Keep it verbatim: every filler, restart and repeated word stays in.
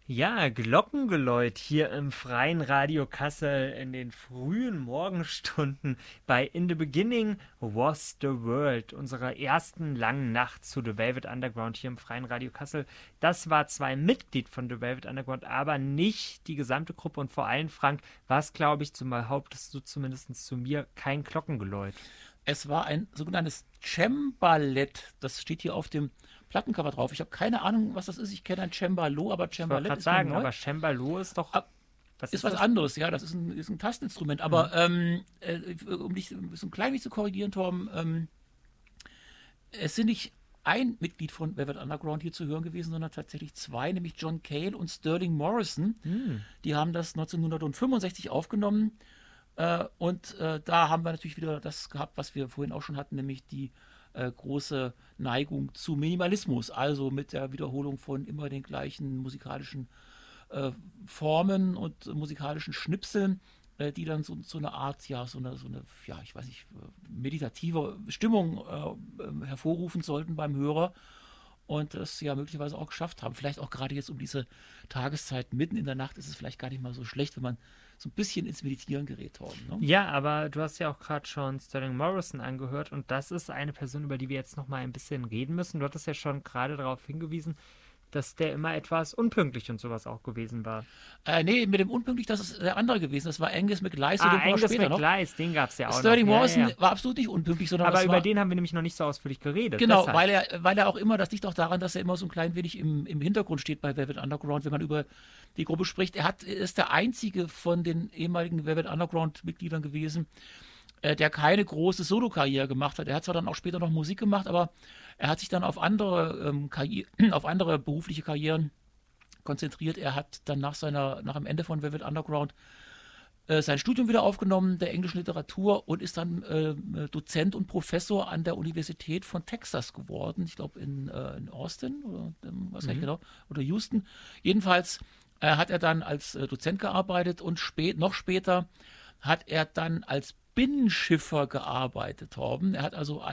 Ja, Glockengeläut hier im Freien Radio Kassel in den frühen Morgenstunden bei In the Beginning Was the World, unserer ersten langen Nacht zu The Velvet Underground hier im Freien Radio Kassel. Das war zwar ein Mitglied von The Velvet Underground, aber nicht die gesamte Gruppe und vor allem, Frank, war es, glaube ich, zumal behauptest du zumindest zu mir, kein Glockengeläut. Es war ein sogenanntes Cembalett. Das steht hier auf dem Plattencover drauf. Ich habe keine Ahnung, was das ist. Ich kenne ein Cembalo, aber Ich wollte Cembalett gerade ist mir sagen, neu. aber Cembalo ist doch, Ah, was Ist ist was das? anderes, ja. Das ist ein, ist ein Tasteninstrument. Mhm. Aber ähm, äh, um dich so ein klein wenig zu korrigieren, Torben, ähm, es sind nicht ein Mitglied von Velvet Underground hier zu hören gewesen, sondern tatsächlich zwei, nämlich John Cale und Sterling Morrison. Hm. Die haben das neunzehnhundertfünfundsechzig aufgenommen. Äh, und äh, da haben wir natürlich wieder das gehabt, was wir vorhin auch schon hatten, nämlich die äh, große Neigung zu Minimalismus, also mit der Wiederholung von immer den gleichen musikalischen äh, Formen und äh, musikalischen Schnipseln, äh, die dann so, so eine Art, ja, so eine, so eine, ja, ich weiß nicht, äh, meditative Stimmung äh, äh, hervorrufen sollten beim Hörer und das ja möglicherweise auch geschafft haben. Vielleicht auch gerade jetzt um diese Tageszeit mitten in der Nacht ist es vielleicht gar nicht mal so schlecht, wenn man so ein bisschen ins Meditieren gerät haben. Ne? Ja, aber du hast ja auch gerade schon Sterling Morrison angehört und das ist eine Person, über die wir jetzt noch mal ein bisschen reden müssen. Du hattest ja schon gerade darauf hingewiesen, dass der immer etwas unpünktlich und sowas auch gewesen war. Äh, nee, mit dem unpünktlich, das ist der andere gewesen. Das war Angus MacLeish, zu Ah, dem kommen wir Angus später noch. MacLeish, den gab es ja auch noch. Sterling Ja, ja, Morrison ja. war absolut nicht unpünktlich, sondern Aber das über war, den haben wir nämlich noch nicht so ausführlich geredet. genau, Deshalb. weil er, weil er auch immer, das liegt auch daran, dass er immer so ein klein wenig im, im Hintergrund steht bei Velvet Underground, wenn man über die Gruppe spricht. Er hat, er ist der einzige von den ehemaligen Velvet Underground-Mitgliedern gewesen, äh, der keine große Solo-Karriere gemacht hat. Er hat zwar dann auch später noch Musik gemacht, aber er hat sich dann auf andere, ähm, Karri- auf andere berufliche Karrieren konzentriert. Er hat dann nach seiner, nach dem Ende von Velvet Underground äh, sein Studium wieder aufgenommen, der englischen Literatur, und ist dann äh, Dozent und Professor an der Universität von Texas geworden. Ich glaube in, äh, in Austin oder ähm, was mhm. nicht genau, oder Houston. Jedenfalls äh, hat er dann als äh, Dozent gearbeitet und spät, noch später hat er dann als Binnenschiffer gearbeitet, Torben. Er hat also